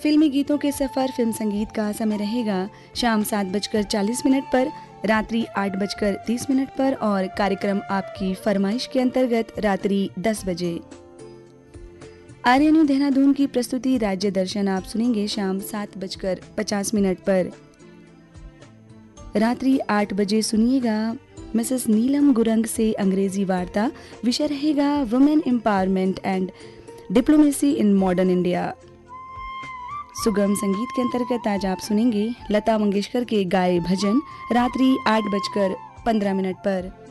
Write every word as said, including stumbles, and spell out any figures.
फिल्मी गीतों के सफर फिल्म संगीत का समय रहेगा शाम सात बजकर चालीस मिनट पर, रात्रि आठ बजकर तीस मिनट पर और कार्यक्रम आपकी फरमाइश के अंतर्गत रात्रि दस बजे। आर्यन देहरादून की प्रस्तुति राज्य दर्शन आप सुनेंगे शाम सात बजकर पचास मिनट पर। रात्रि आठ बजे सुनिएगा मिसेस नीलम गुरंग से अंग्रेजी वार्ता। विषय रहेगा women empowerment and diplomacy in modern India. सुगम संगीत के अंतर्गत आज आप सुनेंगे लता मंगेशकर के गाए भजन रात्रि आठ बजकर पंद्रह मिनट पर।